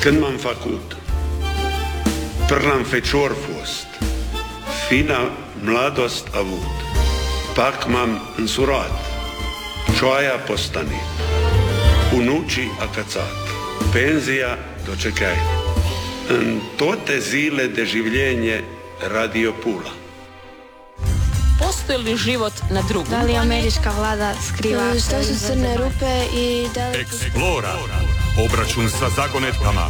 Când m-am făcut, prlam fecior fost, fina mladost avut, pak m-am însurat, cioaia postanit, unucii acățat, penzia dočekaj. În toate zile de življenje Radio Pula. Postoji li život na drugom? Da li američka vlada skriva? Što su crne rupe i da li... Eksplora. Obračun sa zagonetkama.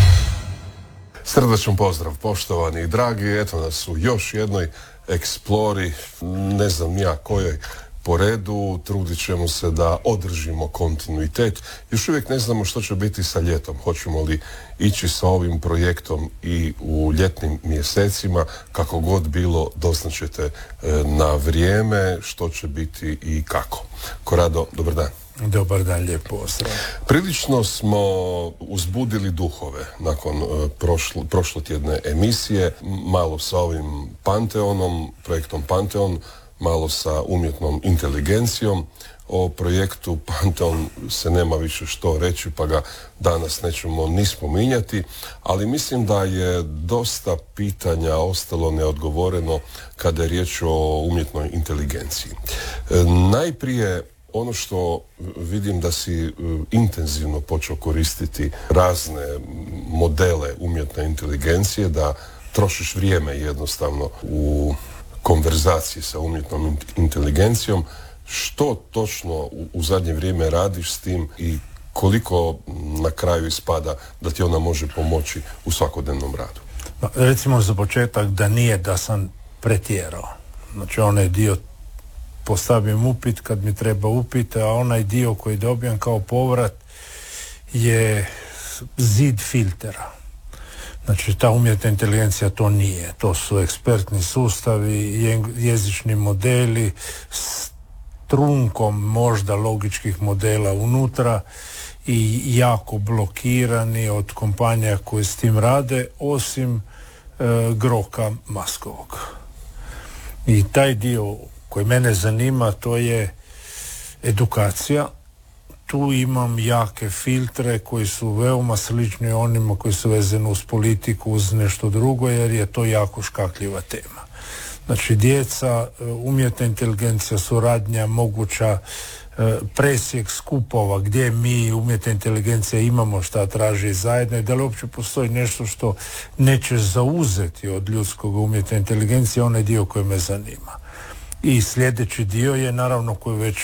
Srdačan pozdrav, poštovani i dragi. Eto nas u još jednoj eksplori, ne znam ja kojoj po redu. Trudit ćemo se da održimo kontinuitet. Još uvijek ne znamo što će biti sa ljetom. Hoćemo li ići sa ovim projektom i u ljetnim mjesecima. Kako god bilo, doznaćete na vrijeme što će biti i kako. Korado, dobar dan. Dobar dan, lijep pozdrav. Prilično smo uzbudili duhove nakon prošlotjedne emisije, malo sa ovim Panteonom, projektom Panteon, malo sa umjetnom inteligencijom. O projektu Panteon se nema više što reći, pa ga danas nećemo ni spominjati, ali mislim da je dosta pitanja ostalo neodgovoreno kada je riječ o umjetnoj inteligenciji. Najprije ono što vidim da si intenzivno počeo koristiti razne modele umjetne inteligencije, da trošiš vrijeme jednostavno u konverzaciji sa umjetnom inteligencijom. Što točno u zadnje vrijeme radiš s tim i koliko na kraju ispada da ti ona može pomoći u svakodnevnom radu? Recimo za početak da nije da sam pretjerao. Znači onaj dio postavim upit kad mi treba upit, a onaj dio koji dobijem kao povrat je zid filtera. Znači ta umjetna inteligencija to nije. To su ekspertni sustavi, jezični modeli s trunkom možda logičkih modela unutra i jako blokirani od kompanija koje s tim rade, osim Groka Maskovog. I taj dio koji mene zanima, to je edukacija. Tu imam jake filtre koji su veoma slični onima koji su vezani uz politiku, uz nešto drugo, jer je to jako škakljiva tema. Znači djeca, umjetna inteligencija, suradnja moguća, presjek skupova gdje mi umjetna inteligencija imamo šta traži zajedno i da li uopće postoji nešto što neće zauzeti od ljudskog umjetne inteligencije, onaj dio koji me zanima. I sljedeći dio je naravno koji već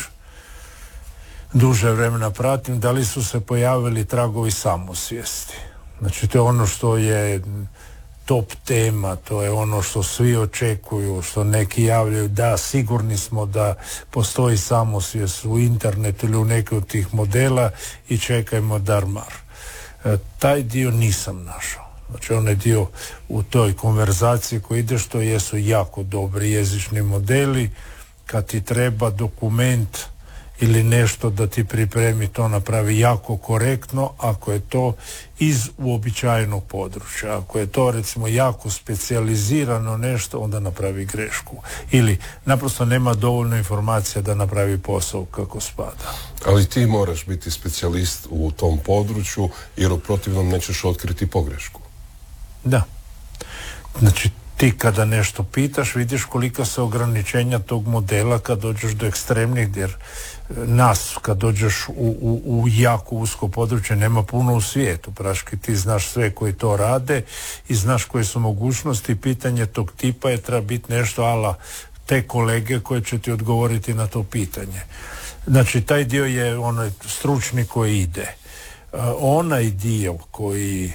duže vremena pratim, da li su se pojavili tragovi samosvijesti. Znači to je ono što je top tema, to je ono što svi očekuju, što neki javljaju da sigurni smo da postoji samosvijest u internetu ili u nekoj od tih modela i čekajmo dar-mar. Taj dio nisam našao. Znači onaj dio u toj konverzaciji koji ide, što jesu jako dobri jezični modeli, kad ti treba dokument ili nešto da ti pripremi, to napravi jako korektno, ako je to iz uobičajenog područja. Ako je to recimo jako specijalizirano nešto, onda napravi grešku. Ili naprosto nema dovoljno informacija da napravi posao kako spada. Ali ti moraš biti specijalist u tom području, jer u protivnom nećeš otkriti pogrešku. Da. Znači ti kada nešto pitaš, vidiš kolika su ograničenja tog modela kad dođeš do ekstremnih, jer nas kad dođeš u jako usko područje nema puno u svijetu. Praški ti znaš sve koji to rade i znaš koje su mogućnosti. Pitanje tog tipa je treba biti nešto ala te kolege koje će ti odgovoriti na to pitanje. Znači taj dio je onaj stručni koji ide. Onaj dio koji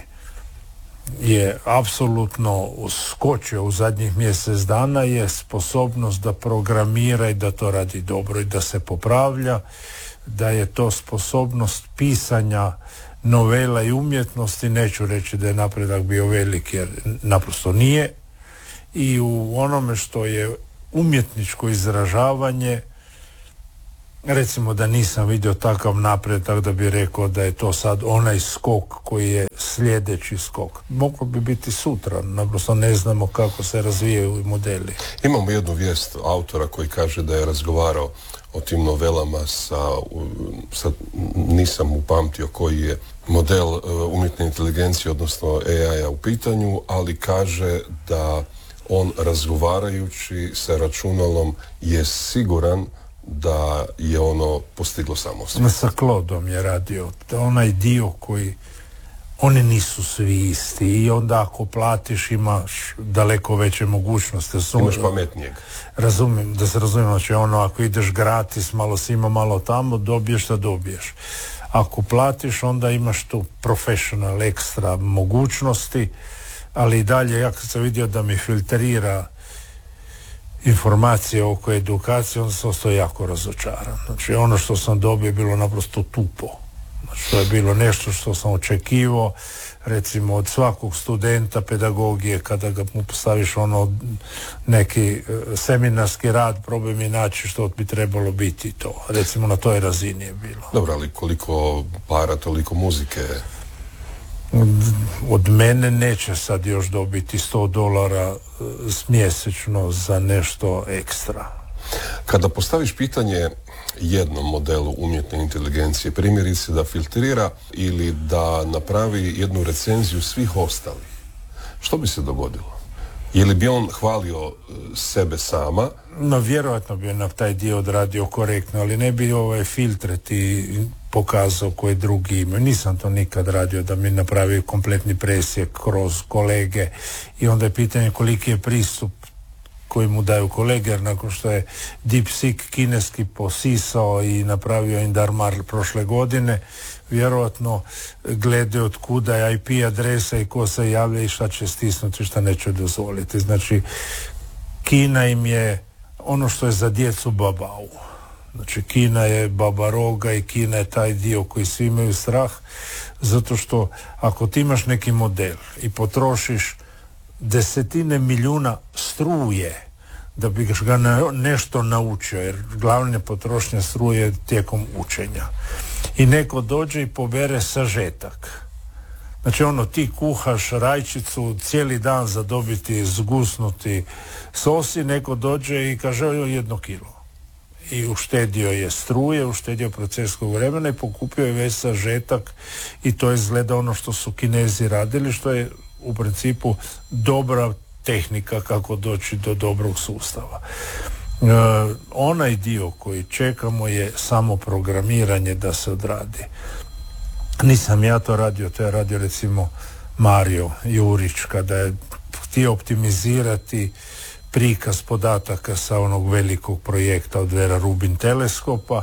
je apsolutno uskočio u zadnjih mjesec dana je sposobnost da programira i da to radi dobro i da se popravlja, da je to sposobnost pisanja novela i umjetnosti. Neću reći da je napredak bio velik, jer naprosto nije, i u onome što je umjetničko izražavanje, recimo da nisam vidio takav napredak da bi rekao da je to sad onaj skok koji je sljedeći skok. Moglo bi biti sutra, naprosto ne znamo kako se razvijaju modeli. Imamo jednu vijest autora koji kaže da je razgovarao o tim novelama sad nisam upamtio koji je model umjetne inteligencije, odnosno AI-a u pitanju, ali kaže da on razgovarajući sa računalom je siguran da je ono postiglo samostalno. Sa Claudeom je radio. Onaj dio koji oni nisu svi isti i onda ako platiš imaš daleko veće mogućnosti. Imaš pametnijeg. Razumijem, da se razumijem, znači ono ako ideš gratis, malo si ima, malo tamo, dobiješ šta dobiješ. Ako platiš, onda imaš tu professional ekstra mogućnosti, ali i dalje, ja kad sam vidio da mi filtrira informacije oko edukacije, onda sam ostao jako razočaran. Znači ono što sam dobio je bilo naprosto tupo. Znači to je bilo nešto što sam očekivao, recimo od svakog studenta pedagogije, kada ga mu postaviš ono neki seminarski rad, probaj mi naći što bi trebalo biti to. Recimo na toj razini je bilo. Dobro, ali koliko para, toliko muzike? Od mene neće sad još dobiti $100 mjesečno za nešto ekstra. Kada postaviš pitanje jednom modelu umjetne inteligencije, primjerice da filtrira ili da napravi jednu recenziju svih ostalih, što bi se dogodilo? Ili bi on hvalio sebe sama? No, vjerojatno bi na taj dio odradio korektno, ali ne bi filtre ti pokazao koje drugi imaju. Nisam to nikad radio da mi napravi kompletni presjek kroz kolege i onda je pitanje koliki je pristup koji mu daju kolege, jer nakon što je DeepSeek kineski posisao i napravio Indarmar prošle godine, vjerojatno gledaju od kuda je IP adresa i ko se javlja i šta će stisnuti, šta neće dozvoliti. Znači, Kina im je ono što je za djecu babau. Znači, Kina je baba roga i Kina je taj dio koji svi imaju strah, zato što ako ti imaš neki model i potrošiš desetine milijuna struje da bi ga nešto naučio, jer glavna potrošnja struje tijekom učenja, i neko dođe i pobere sažetak. Znači ono, ti kuhaš rajčicu cijeli dan za dobiti zgusnuti sosi, neko dođe i kaže 1 kilo. I uštedio je struje, uštedio processkog vremena i pokupio je već sažetak i to izgleda ono što su Kinezi radili, što je u principu dobra tehnika kako doći do dobrog sustava. Onaj dio koji čekamo je samo programiranje da se odradi. Nisam ja to radio, to je radio recimo Mario Jurić kada je htio optimizirati prikaz podataka sa onog velikog projekta od Vera Rubin teleskopa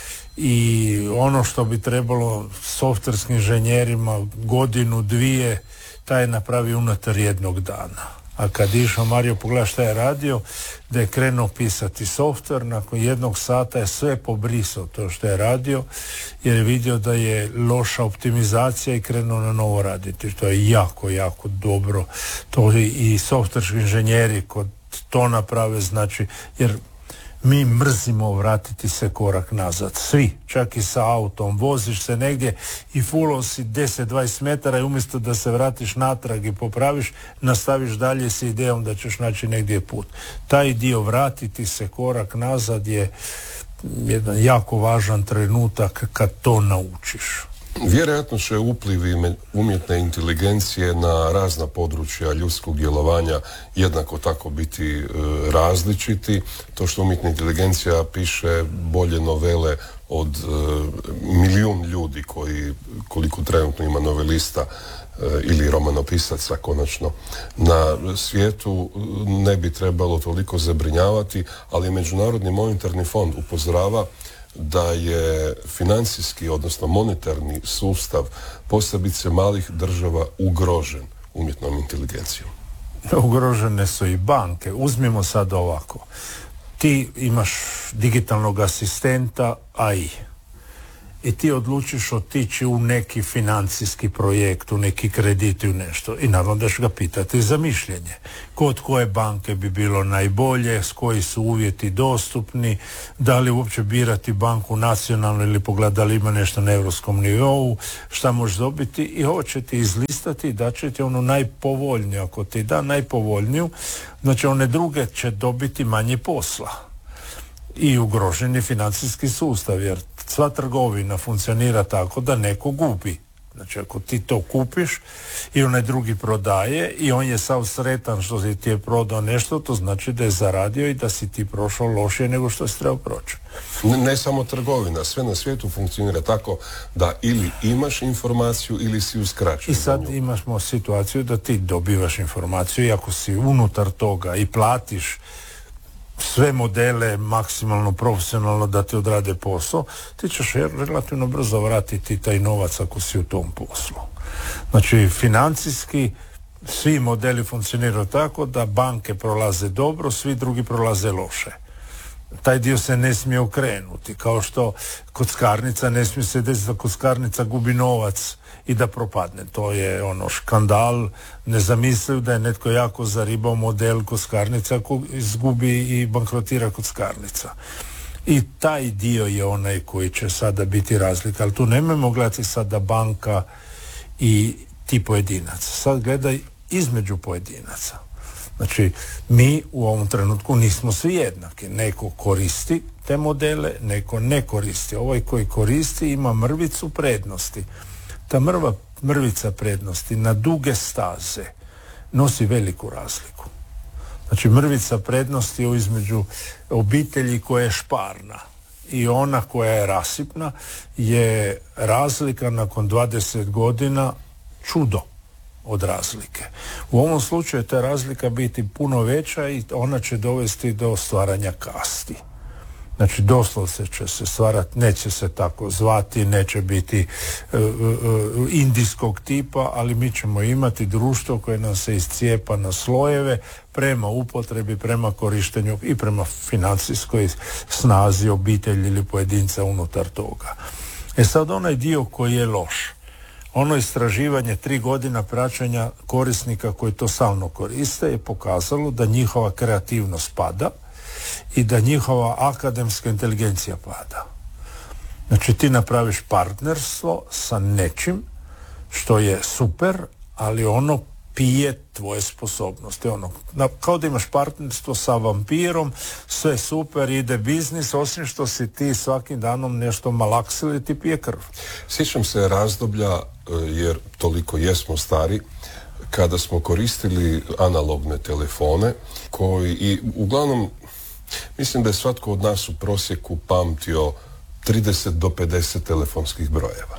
i ono što bi trebalo softverskim inženjerima godinu, dvije, taj je napravio unutar jednog dana. A kad išao Mario pogledati šta je radio, da je krenuo pisati softver, nakon 1 sata je sve pobrisao to što je radio, jer je vidio da je loša optimizacija i krenuo na novo raditi. To je jako, jako dobro. To i softverski inženjeri kod to naprave, znači, jer mi mrzimo vratiti se korak nazad. Svi, čak i sa autom. Voziš se negdje i fulao si 10-20 metara i umjesto da se vratiš natrag i popraviš, nastaviš dalje s idejom da ćeš naći negdje put. Taj dio vratiti se korak nazad je jedan jako važan trenutak kad to naučiš. Vjerojatno će uplivi umjetne inteligencije na razna područja ljudskog djelovanja jednako tako biti različiti. To što umjetna inteligencija piše bolje novele od 1.000.000 ljudi koliko trenutno ima novelista ili romanopisaca konačno na svijetu, ne bi trebalo toliko zabrinjavati, ali Međunarodni monetarni fond upozorava da je financijski, odnosno monetarni sustav posebice malih država ugrožen umjetnom inteligencijom. Ugrožene su i banke. Uzmimo sad ovako. Ti imaš digitalnog asistenta AI i ti odlučiš otići u neki financijski projekt, u neki kredit i u nešto. I naravno da ćeš ga pitati za mišljenje. Kod koje banke bi bilo najbolje, s koji su uvjeti dostupni, da li uopće birati banku nacionalnu ili pogledati da li ima nešto na europskom nivou, šta možeš dobiti i hoće ti izlistati i da će ti onu najpovoljniju. Ako ti da najpovoljniju, znači one druge će dobiti manje posla. i ugrožen je financijski sustav, jer sva trgovina funkcionira tako da neko gubi. Znači, ako ti to kupiš i onaj drugi prodaje i on je sav sretan što si ti je prodao nešto, to znači da je zaradio i da si ti prošao lošije nego što si trebao proći. Ne samo trgovina, sve na svijetu funkcionira tako da ili imaš informaciju ili si uskraćen. I sad imamo situaciju da ti dobivaš informaciju i ako si unutar toga i platiš sve modele maksimalno profesionalno da ti odrade posao, ti ćeš relativno brzo vratiti taj novac ako si u tom poslu. Znači, financijski svi modeli funkcioniraju tako da banke prolaze dobro, svi drugi prolaze loše. Taj dio se ne smije okrenuti, kao što kockarnica ne smije se desiti da kockarnica gubi novac i da propadne. To je škandal, ne zamisliju da je netko jako zaribao model kockarnica ako izgubi i bankrotira kockarnica. I taj dio je onaj koji će sada biti razlika, ali tu nemojmo gledati sada banka i ti pojedinaca. Sad gledaj između pojedinaca. Znači, mi u ovom trenutku nismo svi jednaki. Neko koristi te modele, neko ne koristi. Ovaj koji koristi ima mrvicu prednosti. Ta mrvica prednosti na duge staze nosi veliku razliku. Znači, mrvica prednosti je između obitelji koja je šparna i ona koja je rasipna je razlika nakon 20 godina čudo od razlike. U ovom slučaju ta razlika biti puno veća i ona će dovesti do stvaranja kasti. Znači, doslovce će se stvarati, neće se tako zvati, neće biti indijskog tipa, ali mi ćemo imati društvo koje nam se iscijepa na slojeve prema upotrebi, prema korištenju i prema financijskoj snazi obitelji ili pojedinca unutar toga. Sad onaj dio koji je loš, ono istraživanje 3 godina praćenja korisnika koji to stalno koriste je pokazalo da njihova kreativnost pada i da njihova akademska inteligencija pada. Znači, ti napraviš partnerstvo sa nečim što je super, ali ono pije tvoje sposobnosti. Kao da imaš partnerstvo sa vampirom, sve super, ide biznis, osim što si ti svakim danom nešto malaksili, ti pije krv. Sjećam se razdoblja, jer toliko jesmo stari, kada smo koristili analogne telefone, koji i uglavnom mislim da je svatko od nas u prosjeku pamtio 30 do 50 telefonskih brojeva.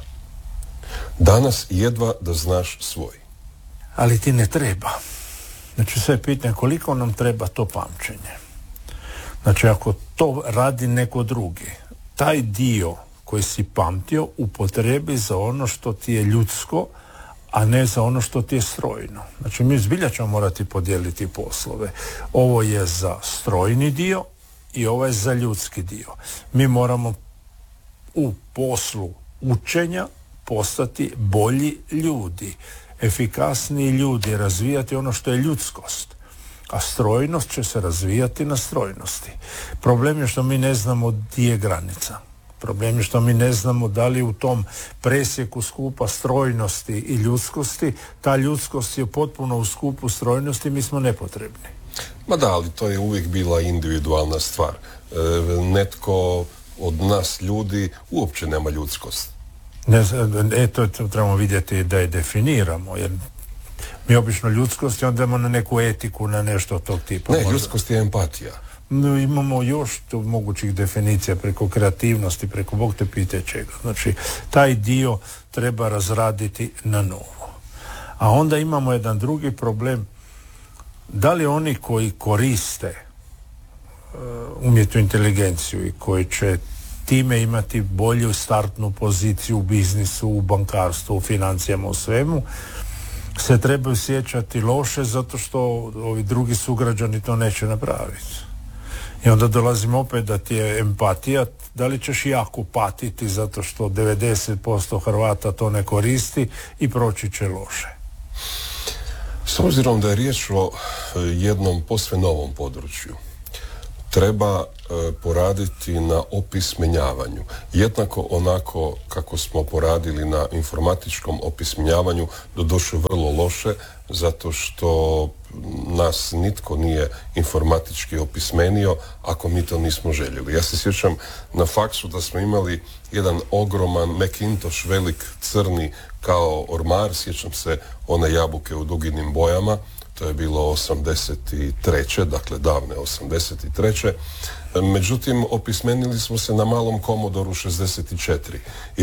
Danas jedva da znaš svoj. Ali ti ne treba. Znači, sve je pitanje koliko nam treba to pamćenje. Znači, ako to radi neko drugi, taj dio koji si pamtio upotrebi za ono što ti je ljudsko, a ne za ono što ti je strojno. Znači, mi zbilja ćemo morati podijeliti poslove. Ovo je za strojni dio i ovo je za ljudski dio. Mi moramo u poslu učenja postati bolji ljudi, efikasniji ljudi, razvijati ono što je ljudskost. A strojnost će se razvijati na strojnosti. Problem je što mi ne znamo gdje je granica. Problem je što mi ne znamo da li u tom presjeku skupa strojnosti i ljudskosti, ta ljudskost je potpuno u skupu strojnosti, mi smo nepotrebni. Ma da, ali to je uvijek bila individualna stvar. Netko od nas ljudi uopće nema ljudskost. To trebamo vidjeti da je definiramo, jer mi obično ljudskost i onda idemo na neku etiku, na nešto od tog tipa. Ne, ljudskost je empatija. Imamo još mogućih definicija preko kreativnosti, preko Bog te pite čega. Znači, taj dio treba razraditi na novo. A onda imamo jedan drugi problem, da li oni koji koriste umjetnu inteligenciju i koji će time imati bolju startnu poziciju u biznisu, u bankarstvu, u financijama, u svemu, se trebaju sjećati loše zato što ovi drugi sugrađani to neće napraviti. I onda dolazimo opet da ti je empatija, da li ćeš jako patiti zato što 90% Hrvata to ne koristi i proći će loše. S obzirom da je riječ o jednom posve novom području, treba poraditi na opismenjavanju. Jednako onako kako smo poradili na informatičkom opismenjavanju, doduše vrlo loše, zato što nas nitko nije informatički opismenio ako mi to nismo željeli. Ja se sjećam na faksu da smo imali jedan ogroman Macintosh, velik crni kao ormar, sjećam se one jabuke u duginim bojama, to je bilo 83. dakle davne 83. Međutim, opismenili smo se na malom Commodoru 64. I